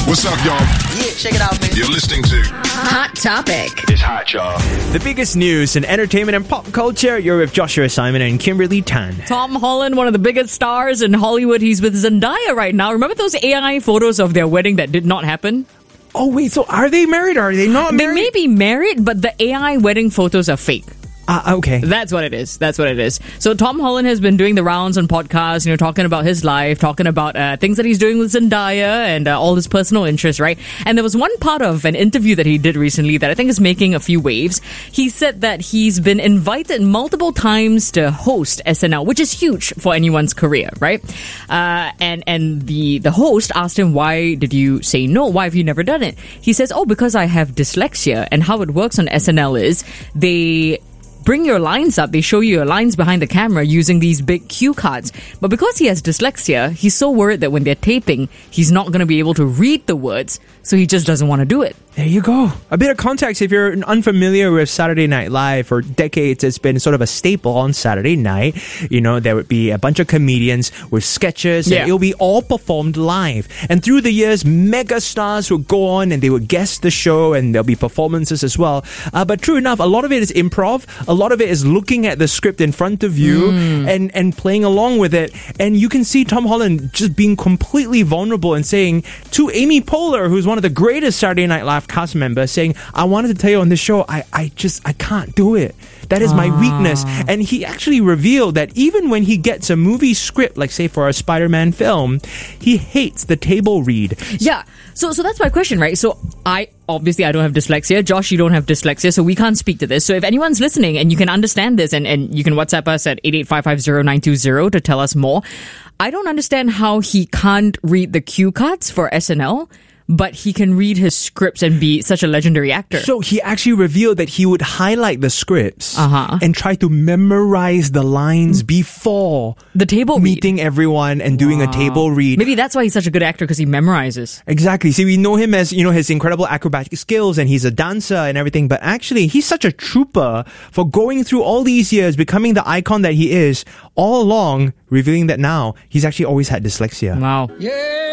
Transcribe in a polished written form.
What's up, y'all? Yeah, check it out, man. You're listening to Hot Topic. It's Hot, y'all. The biggest news in entertainment and pop culture. You're with Joshua Simon and Kimberly Tan. Tom Holland, one of the biggest stars in Hollywood. He's with Zendaya right now. Remember those AI photos of their wedding that did not happen? Oh, wait, so are they married or are they not They married? may be married, but the AI wedding photos are fake. Okay. That's what it is. That's what it is. So Tom Holland has been doing the rounds on podcasts, talking about his life, talking about things that he's doing with Zendaya and all his personal interests, right? And there was one part of an interview that he did recently that I think is making a few waves. He said that he's been invited multiple times to host SNL, which is huge for anyone's career, right? And the host asked him, why did you say no? Why have you never done it? He says, because I have dyslexia. And how it works on SNL is they bring your lines up. They show you your lines behind the camera using these big cue cards. But because he has dyslexia, he's so worried that when they're taping, he's not going to be able to read the words. So he just doesn't want to do it. There you go. A bit of context. If you're unfamiliar with Saturday Night Live, for decades it's been sort of a staple on Saturday night. There would be a bunch of comedians with sketches and it'll be all performed live. And through the years, mega stars would go on and they would guest the show and there'll be performances as well. But true enough, a lot of it is improv. A lot of it is looking at the script in front of you and playing along with it. And you can see Tom Holland just being completely vulnerable and saying to Amy Poehler, who's one of the greatest Saturday Night Live cast members, saying, I wanted to tell you on this show, I can't do it. That is my weakness. And he actually revealed that even when he gets a movie script, like say for a Spider-Man film, he hates the table read. Yeah. So that's my question, right? So I don't have dyslexia. Josh, you don't have dyslexia, so we can't speak to this. So if anyone's listening and you can understand this and you can WhatsApp us at 88550 to tell us more. I don't understand how he can't read the cue cards for SNL, but he can read his scripts and be such a legendary actor. So he actually revealed that he would highlight the scripts and try to memorize the lines before the table meeting everyone and doing a table read. Maybe that's why he's such a good actor, because he memorizes. Exactly. See, we know him as, his incredible acrobatic skills and he's a dancer and everything, but actually he's such a trooper for going through all these years, becoming the icon that he is, all along revealing that now he's actually always had dyslexia. Wow. Yeah.